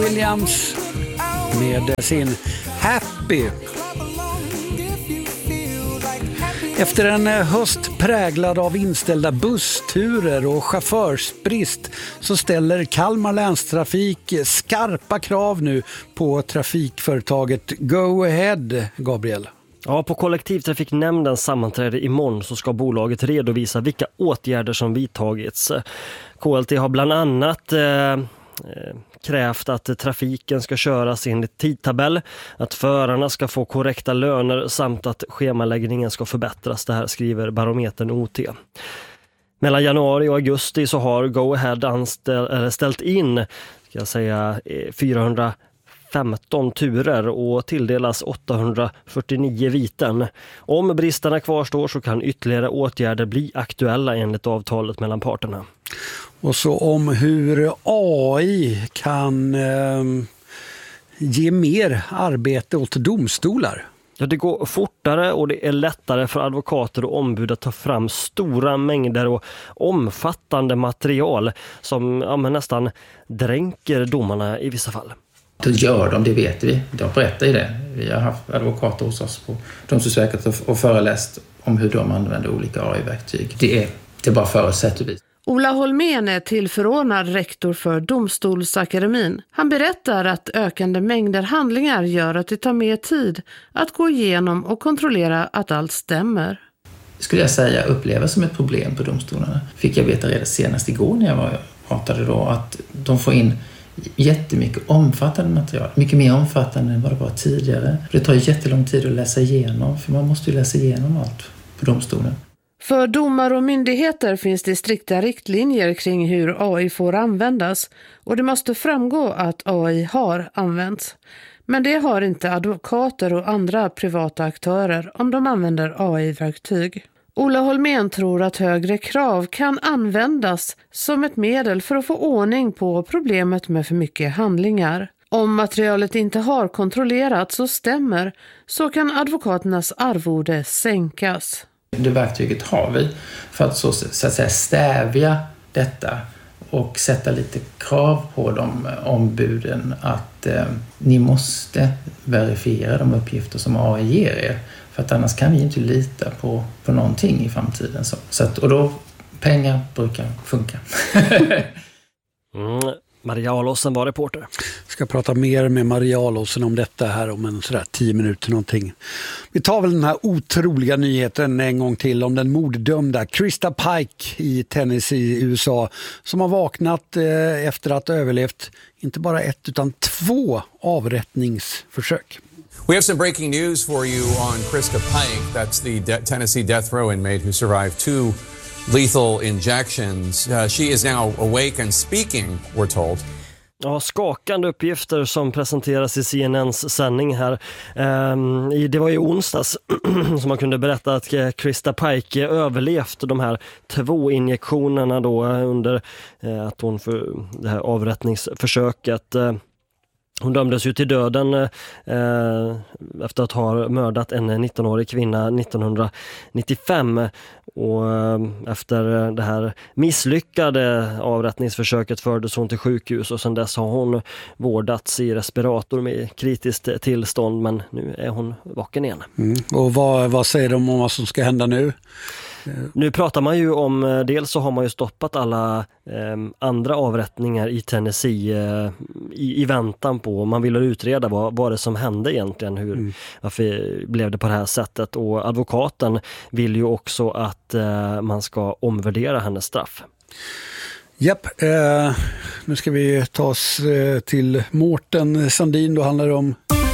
Williams med sin Happy. Efter en höst präglad av inställda bussturer och chaufförsbrist så ställer Kalmar länstrafik skarpa krav nu på trafikföretaget Go Ahead, Gabriel. Ja, på kollektivtrafiknämndens sammanträde imorgon så ska bolaget redovisa vilka åtgärder som vidtagits. KLT har bland annat krävt att trafiken ska köras enligt tidtabell, att förarna ska få korrekta löner samt att schemaläggningen ska förbättras. Det här skriver Barometern OT. Mellan januari och augusti så har Go Ahead ställt in 415 turer och tilldelas 849 viten. Om bristerna kvarstår så kan ytterligare åtgärder bli aktuella enligt avtalet mellan parterna. Och så om hur AI kan ge mer arbete åt domstolar. Ja, det går fortare och det är lättare för advokater och ombud att ta fram stora mängder och omfattande material som nästan dränker domarna i vissa fall. Det gör de, det vet vi. De berättar ju det. Vi har haft advokater hos oss på Domstolsverket och föreläst om hur de använder olika AI-verktyg. Det är bara förutsätter vi. Ola Holmén är tillförordnad rektor för Domstolsakademin. Han berättar att ökande mängder handlingar gör att det tar mer tid att gå igenom och kontrollera att allt stämmer. Skulle jag säga upplevas som ett problem på domstolarna. Fick jag veta redan senast igår när jag pratade då att de får in jättemycket omfattande material. Mycket mer omfattande än vad det var tidigare. Det tar jättelång tid att läsa igenom för man måste ju läsa igenom allt på domstolen. För domar och myndigheter finns det strikta riktlinjer kring hur AI får användas och det måste framgå att AI har använts. Men det har inte advokater och andra privata aktörer om de använder AI-verktyg. Ola Holmén tror att högre krav kan användas som ett medel för att få ordning på problemet med för mycket handlingar. Om materialet inte har kontrollerats och stämmer så kan advokaternas arvode sänkas. Det verktyget har vi för att så att säga stävja detta och sätta lite krav på de ombuden att ni måste verifiera de uppgifter som AI ger er. För att annars kan vi inte lita på någonting i framtiden. Och då pengar brukar funka. Maria Alåsen var reporter. Jag ska prata mer med Maria Alåsen om detta här om 10 minuter någonting. Vi tar väl den här otroliga nyheten en gång till om den morddömda Krista Pike i Tennessee i USA som har vaknat efter att ha överlevt inte bara 1 utan 2 avrättningsförsök. We have some breaking news for you on Krista Pike. That's the Tennessee death row inmate who survived 2 lethal injections. She is now awake and speaking, we're told. Ja, skakande uppgifter som presenteras i CNNs sändning här. Det var ju onsdags som man kunde berätta att Krista Pike överlevt de här 2 injektionerna då under att hon för det här avrättningsförsöket. Hon dömdes ju till döden efter att ha mördat en 19-årig kvinna 1995 och efter det här misslyckade avrättningsförsöket fördes hon till sjukhus och sedan dess har hon vårdats i respirator med kritiskt tillstånd men nu är hon vaken igen. Och vad säger de om vad som ska hända nu? Nu pratar man ju om, dels så har man ju stoppat alla andra avrättningar i Tennessee i väntan på, man vill utreda vad det som hände egentligen, varför blev det på det här sättet, och advokaten vill ju också att man ska omvärdera hennes straff. Japp, nu ska vi ta oss till Mårten Sandin, då handlar det om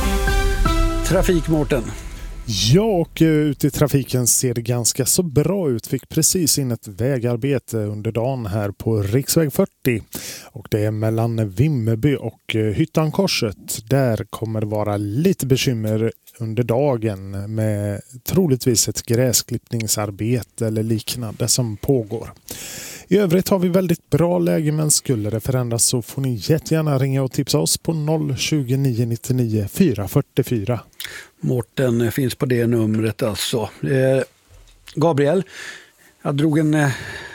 trafik, Mårten. Ja, och ute i trafiken ser det ganska så bra ut. Fick precis in ett vägarbete under dagen här på riksväg 40. Och det är mellan Vimmerby och Hyttankorset. Där kommer det vara lite bekymmer under dagen med troligtvis ett gräsklippningsarbete eller liknande som pågår. I övrigt har vi väldigt bra läge, men skulle det förändras så får ni jättegärna ringa och tipsa oss på 020 999 444. Mårten finns på det numret alltså. Gabriel, jag drog en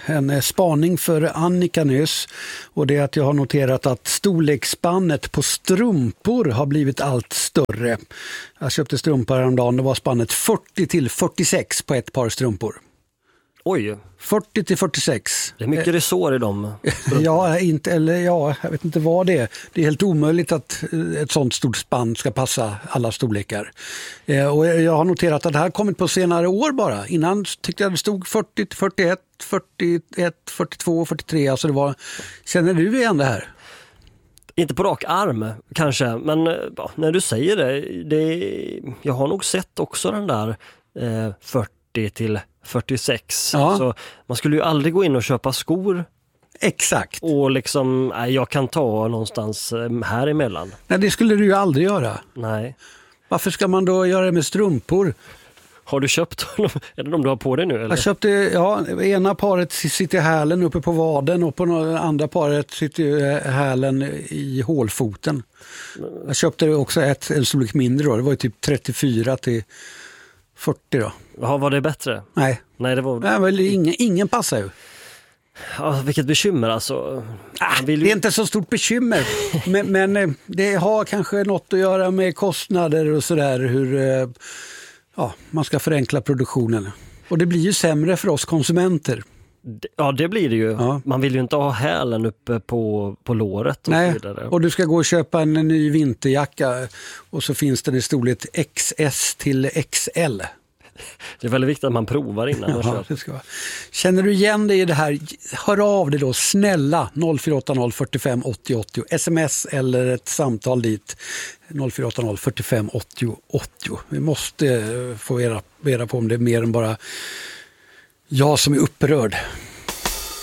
en spaning för Annika nyss, och det är att jag har noterat att storleksspannet på strumpor har blivit allt större. Jag köpte strumpor häromdagen, det var spannet 40 till 46 på ett par strumpor. Oj. 40 till 46. Det är mycket resår i dem. Ja, jag vet inte vad det är. Det är helt omöjligt att ett sånt stort spann ska passa alla storlekar. Och jag har noterat att det här har kommit på senare år bara. Innan tyckte jag det stod 40 till 41, 41, 42, 43. Alltså det var... Känner du igen det här? Inte på rak arm kanske, men när du säger det, jag har nog sett också den där 40 till 46. Ja. Så man skulle ju aldrig gå in och köpa skor. Exakt. Och liksom, jag kan ta någonstans här emellan. Nej, det skulle du ju aldrig göra. Nej. Varför ska man då göra det med strumpor? Har du köpt dem? Är det de du har på dig nu? Eller? Jag köpte, ena paret sitter hälen uppe på vaden och på andra paret sitter hälen i hålfoten. Jag köpte också en storlek mindre då. Det var ju typ 34 till 40 då. Ja, var det bättre? Nej. Nej, det var... Nej, väl ingen passar ju. Ja, vilket bekymmer alltså. Det är inte så stort bekymmer. men det har kanske något att göra med kostnader och sådär. Hur man ska förenkla produktionen. Och det blir ju sämre för oss konsumenter. Ja, det blir det ju. Ja. Man vill ju inte ha hälen uppe på låret. Och Nej, så vidare. och du ska gå och köpa en ny vinterjacka och så finns det i storlek XS till XL. Det är väldigt viktigt att man provar innan man kör. Det ska vara. Känner du igen dig i det här? Hör av dig då, snälla, 0480 45 80 80. SMS eller ett samtal dit, 0480 45 80 80. Vi måste få reda på om det är mer än bara jag som är upprörd.